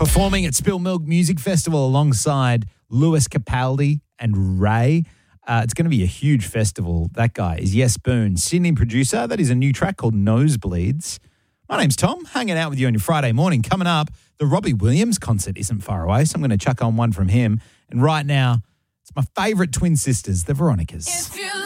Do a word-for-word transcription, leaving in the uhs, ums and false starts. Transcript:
Performing at Spill Milk Music Festival alongside Lewis Capaldi and Ray. Uh, it's going to be a huge festival. That guy is Yes Boone, Sydney producer. That is a new track called Nosebleeds. My name's Tom, hanging out with you on your Friday morning. Coming up, the Robbie Williams concert isn't far away, so I'm going to chuck on one from him. And right now, it's my favourite twin sisters, the Veronicas. If you